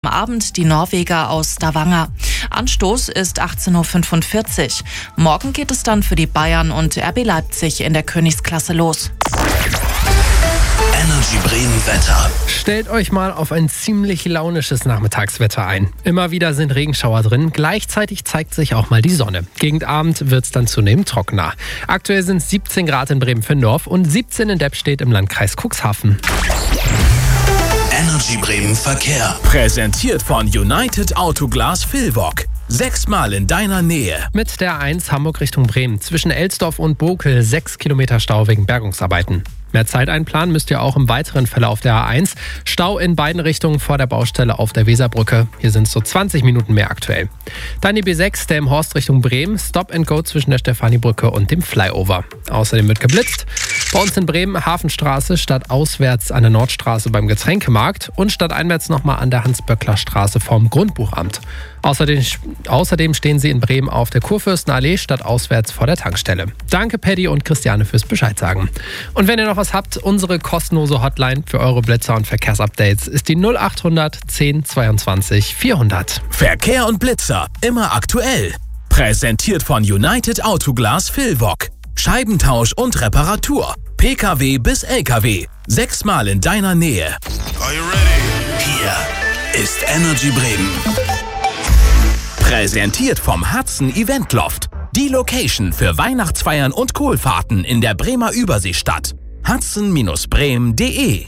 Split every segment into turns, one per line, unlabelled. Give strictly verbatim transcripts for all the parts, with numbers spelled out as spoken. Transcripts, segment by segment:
Am Abend die Norweger aus Stavanger. Anstoß ist achtzehn Uhr fünfundvierzig. Morgen geht es dann für die Bayern und R B Leipzig in der Königsklasse los.
Energy Bremen Wetter.
Stellt euch mal auf ein ziemlich launisches Nachmittagswetter ein. Immer wieder sind Regenschauer drin, gleichzeitig zeigt sich auch mal die Sonne. Gegen Abend wird es dann zunehmend trockener. Aktuell sind es siebzehn Grad in Bremen-Findorf und siebzehn in Deppstedt im Landkreis Cuxhaven.
Energy Bremen Verkehr.
Präsentiert von United Autoglas Villwock. Sechsmal in deiner Nähe.
Mit der eins Hamburg Richtung Bremen. Zwischen Elsdorf und Bokel sechs Kilometer Stau wegen Bergungsarbeiten. Mehr Zeit einplanen müsst ihr auch im weiteren Verlauf der A eins. Stau in beiden Richtungen vor der Baustelle auf der Weserbrücke. Hier sind es so zwanzig Minuten mehr aktuell. Dann die B sechs, der im Horst Richtung Bremen. Stop and Go zwischen der Stefanibrücke und dem Flyover. Außerdem wird geblitzt. Bei uns in Bremen Hafenstraße statt auswärts an der Nordstraße beim Getränkemarkt und statt einwärts nochmal an der Hans-Böckler-Straße vorm Grundbuchamt. Außerdem, außerdem stehen sie in Bremen auf der Kurfürstenallee statt auswärts vor der Tankstelle. Danke Paddy und Christiane fürs Bescheid sagen. Und wenn ihr noch was habt, unsere kostenlose Hotline für eure Blitzer und Verkehrsupdates ist die null acht hundert zehn zweiundzwanzig vierhundert.
Verkehr und Blitzer, immer aktuell. Präsentiert von United Autoglas Villwock. Scheibentausch und Reparatur. Pkw bis Lkw. Sechsmal in deiner Nähe.
Are you ready? Hier ist Energy Bremen.
Präsentiert vom Hudson Event Loft. Die Location für Weihnachtsfeiern und Kohlfahrten in der Bremer Überseestadt. hudson Bindestrich bremen punkt de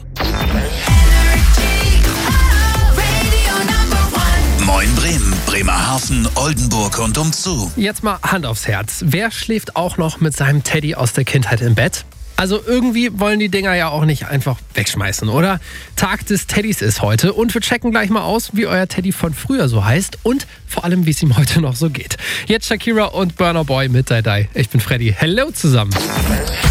Moin Bremen, Bremerhaven, Oldenburg und umzu.
Jetzt mal Hand aufs Herz. Wer schläft auch noch mit seinem Teddy aus der Kindheit im Bett? Also irgendwie wollen die Dinger ja auch nicht einfach wegschmeißen, oder? Tag des Teddys ist heute und wir checken gleich mal aus, wie euer Teddy von früher so heißt und vor allem, wie es ihm heute noch so geht. Jetzt Shakira und Burna Boy mit Die Die. Ich bin Freddy. Hello zusammen.